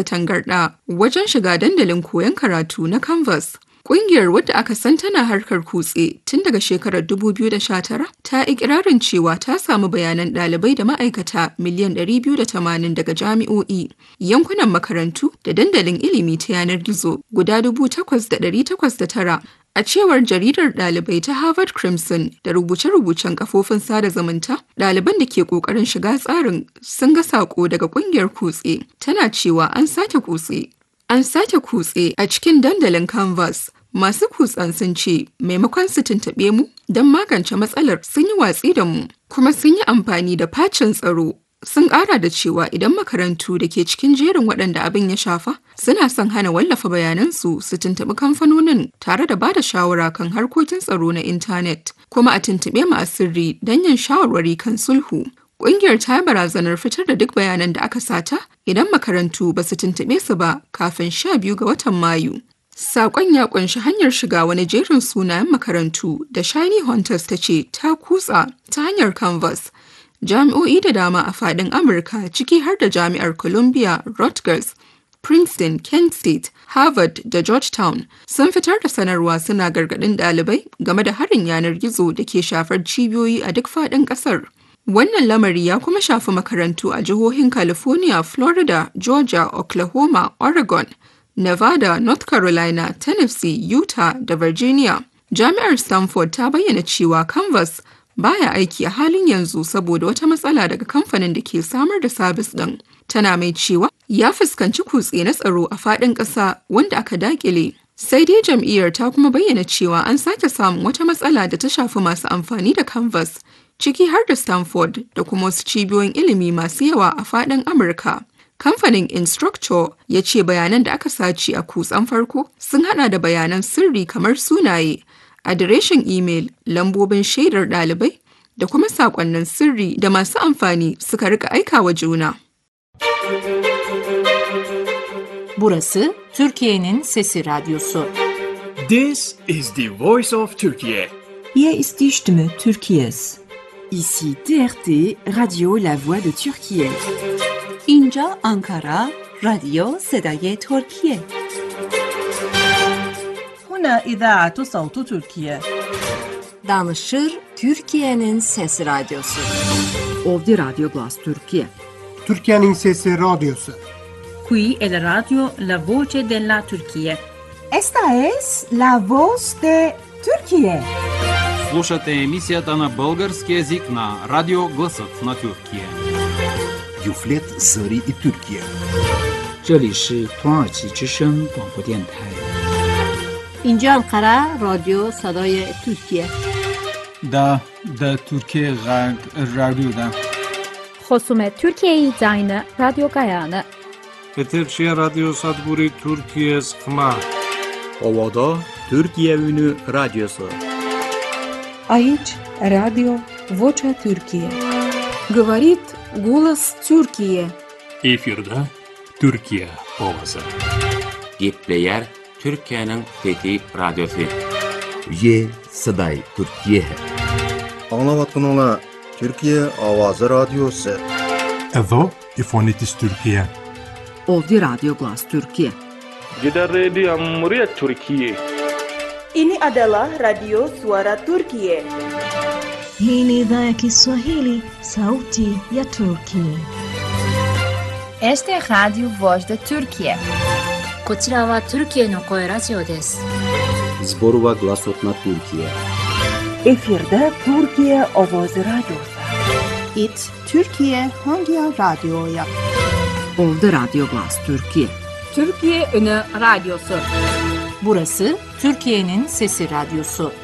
haddasa tangarɗa wajen shiga dandalin koyon karatu na Canvas. Ƙungiyar wadda aka san tana harkar kutse tun daga shekarar 2019 ta ikirarin cewa ta samu bayanan ɗalibai da ma'aikata miliyan 280 daga jami'o'i, yankunan makarantu da dandalin ilimi ta yanar gizo guda 8,809 a cewar jaridar ɗalibai ta Harvard Crimson da rubuce-rubucen kafofin sada zumunta. Ɗaliban da ke ƙoƙarin shiga tsarin sun ga saƙo daga ƙungiyar kutse tana cewa an sake kutse. An sake kutse a cikin dandalin Canvas. Masu kutsen sun ce maimakon su tuntuɓe mu don magance matsalar sun yi watsi da mu, kuma sun yi amfani da facin tsaro. Sun ƙara da cewa idan makarantu da ke cikin jerin waɗanda abin ya shafa suna son hana wallafa bayanansu su tuntuɓi kamfanonin tare da ba da shawara kan harkokin tsaro na intanet, kuma a tuntuɓe mu a sirri don yin shawarwari kan sulhu. Ƙungiyar ta yi barazanar fitar da duk bayanan da aka sata idan makarantu ba su tuntuɓe su ba kafin 12 ga watan Mayu. Saƙon ya ƙunshi hanyar shiga wani jerin sunayen makarantu da Shiny Hunters ta ce ta kutsa ta hanyar Canvas. Jami'o'i da dama a faɗin Amurka ciki har da Jami'ar Columbia, Rutgers, Princeton, Kent State, Harvard da Georgetown sun fitar da sanarwa suna gargaɗin ɗalibai game da harin yanar gizo da ke shafar cibiyoyi a duk faɗin ƙasar. Wannan lamari ya kuma shafi makarantu a jihohin California, Florida, Georgia, Oklahoma, Oregon, Nevada, North Carolina, Tennessee, Utah da Virginia. Jami'ar Stanford ta bayyana cewa Canvas baya aiki a halin yanzu saboda wata matsala daga kamfanin da ke samar da sabis ɗin. Tana mai cewa ya fuskanci kutse na tsaro a faɗin ƙasa wanda aka daƙile. Sai dai jam'iyyar ta kuma bayyana cewa an sake samun wata matsala da ta shafi masu amfani da Canvas, ciki har da Stanford da kuma wasu cibiyoyin ilimi masu yawa a faɗin Amurka. Kamfanin Instructure ya ce bayanan da aka sace a kutsen farko sun hada da bayanan sirri kamar sunaye, adireshin imel, lambobin shaidar ɗalibai da kuma saƙonnin sirri da masu amfani suka rika aika wa juna. Burası Türkiye'nin Sesi Radyosu. This is the voice of Turkey. Hier ist die Stimme Türkiye's. Ici TRT Radio La Voix de Türkiye. اینجا آنکارا رادیو صدای ترکیه. هنا إذاعة صوت تركيا. Danışır Türkiye'nin Sesi Radyosu. Ovdi Radio Glas Türkiye. Türkiye'nin Sesi Radyosu. Qui è la radio La Voce della Turquía. Esta es La Voz de Turquía. Слушате емисията на български език на Радио Гласът на Тюркия. Юфлет Зари и Türkiye. 这里是土耳其之声广播电台。 اینجا انقره رادیو صدای ترکیه. دا ترکیه رادیو دا. خصوم ترکیه زاین رادیو گایانه. Peterşehir Radyo Sadburi Türkiye Sıkma. Ovada Türkiye Ünü Radyosu. Aici Radio Vocea Türkiye. Говорит голос Türkiye. Efirde Türkiye ovası. Gepleyer Türkiye'nin Fethi Radyosu. Ye Saday Türkiye. Anlavatın ola Türkiye Avazı Radyosu. Edo İfonitis Türkiye. Ovdi Radio Glas Türkiye. Gider Radio Cumhuriyet Türkiye. Ini adalah Radio Suara Turkiye. Hii ni idhaa ya Kiswahili, sauti ya Turkiye. Este Radio Voz de Turkiye. こちらはトルキエの声ラジオです。 Zborova Glasotna Türkiye. Efirde Türkiye Ovoz Radyosu. It Türkiye Hangi Radyo'ya? Ovdi Radio Glas Türkiye. Türkiye Ünü Radyosu. Burası Türkiye'nin Sesi Radyosu.